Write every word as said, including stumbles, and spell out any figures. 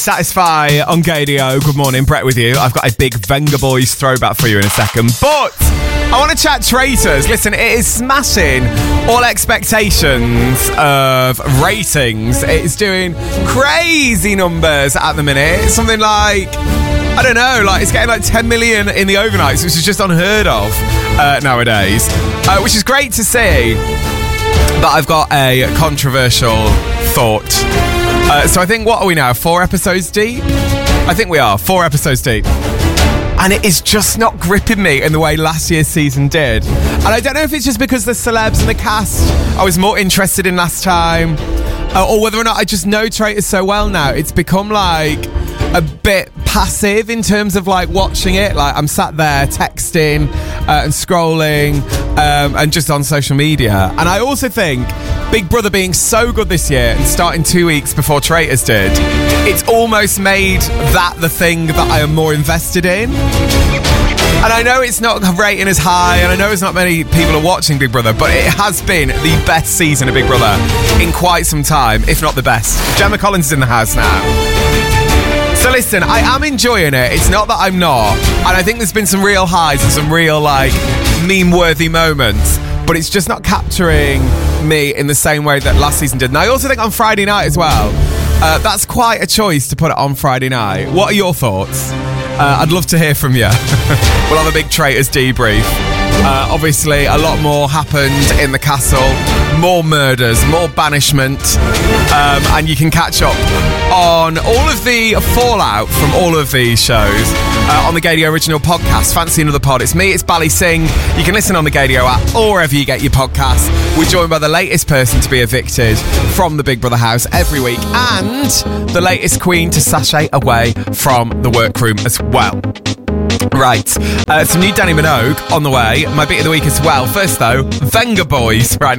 Satisfy on Gadio. Good morning, Brett with you. I've got a big Venga Boys throwback for you in a second, but I want to chat Traitors. Listen, it is smashing all expectations of ratings. It's doing crazy numbers at the minute. Something like, I don't know, like it's getting like ten million in the overnights, which is just unheard of uh, nowadays, uh, which is great to see. But I've got a controversial thought. Uh, so I think, what are we now? Four episodes deep? I think we are. Four episodes deep. And it is just not gripping me in the way last year's season did. And I don't know if it's just because the celebs and the cast I was more interested in last time, uh, or whether or not I just know Traitors so well now. It's become like a bit passive in terms of like watching it. Like I'm sat there texting uh, and scrolling um, and just on social media. And I also think Big Brother being so good this year and starting two weeks before Traitors did, it's almost made that the thing that I am more invested in. And I know it's not rating as high, and I know it's not many people are watching Big Brother, but it has been the best season of Big Brother in quite some time, if not the best. Gemma Collins is in the house now. So listen, I am enjoying it. It's not that I'm not. And I think there's been some real highs and some real, like, meme-worthy moments. But it's just not capturing me in the same way that last season did. And I also think on Friday night as well, uh, that's quite a choice to put it on Friday night. What are your thoughts? Uh, I'd love to hear from you. We'll have a big Traitors debrief. Uh, obviously, a lot more happened in the castle. More murders, more banishment. Um, and you can catch up on all of the fallout from all of these shows uh, on the Gadio Original Podcast. Fancy another pod? It's me, it's Bally Singh. You can listen on the Gadio app or wherever you get your podcasts. We're joined by the latest person to be evicted from the Big Brother house every week, and the latest queen to sashay away from the workroom as well. Right, uh, some new Danny Minogue on the way. My bit of the week as well. First though, Venga Boys right now.